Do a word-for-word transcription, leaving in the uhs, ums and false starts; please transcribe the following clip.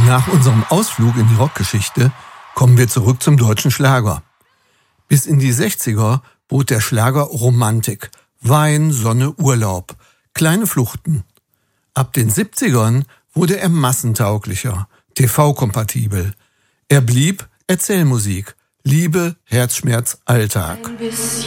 Nach unserem Ausflug in die Rockgeschichte kommen wir zurück zum deutschen Schlager. Bis in die sechziger bot der Schlager Romantik, Wein, Sonne, Urlaub, kleine Fluchten. Ab den siebzigern wurde er massentauglicher, T V-kompatibel. Er blieb Erzählmusik, Liebe, Herzschmerz, Alltag. Ein bisschen